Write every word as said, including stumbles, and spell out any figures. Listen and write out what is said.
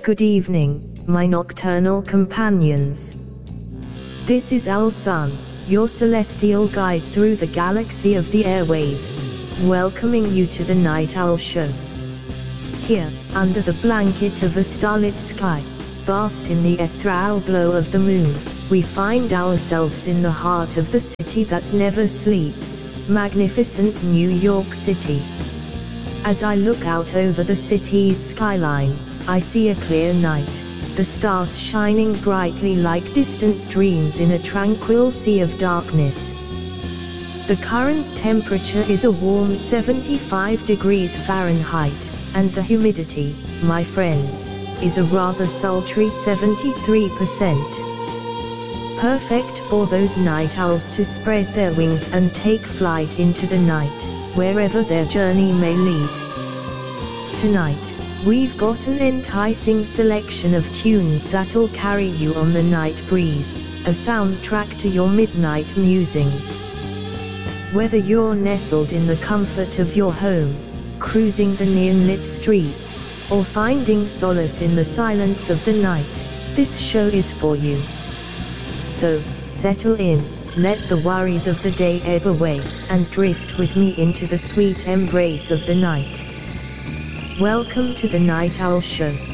Good evening, my nocturnal companions. This is Owl Sun, your celestial guide through the galaxy of the airwaves, welcoming you to the Night Owl Show. Here, under the blanket of a starlit sky, bathed in the ethereal glow of the moon, we find ourselves in the heart of the city that never sleeps, magnificent New York City. As I look out over the city's skyline, I see a clear night, the stars shining brightly like distant dreams in a tranquil sea of darkness. The current temperature is a warm seventy-five degrees Fahrenheit, and the humidity, my friends, is a rather sultry seventy-three percent. Perfect for those night owls to spread their wings and take flight into the night, wherever their journey may lead. Tonight, we've got an enticing selection of tunes that'll carry you on the night breeze, a soundtrack to your midnight musings. Whether you're nestled in the comfort of your home, cruising the neon-lit streets, or finding solace in the silence of the night, this show is for you. So, settle in, let the worries of the day ebb away, and drift with me into the sweet embrace of the night. Welcome to the Night Owl Show.